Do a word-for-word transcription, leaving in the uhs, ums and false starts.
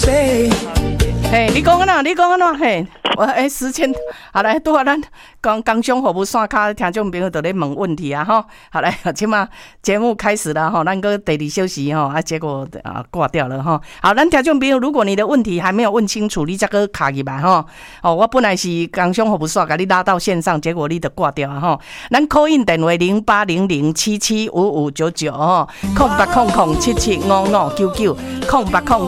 嘿，你讲安怎？你讲安怎？嘿，我诶，时间好来，拄好咱工工商服务线卡听众朋友都咧问问题啊，吼，好来，即马节目开始了吼，咱个第二小时吼，啊，结果啊挂掉了吼。好，咱听众朋友，如果你的问题还没有问清楚，你再个卡入来吼。哦，我本来是工商服务线，甲你拉到线上，结果你就挂掉了吼。咱 call in 电话零八零零七七五五九九吼，空八空空七七五五九九，空八空。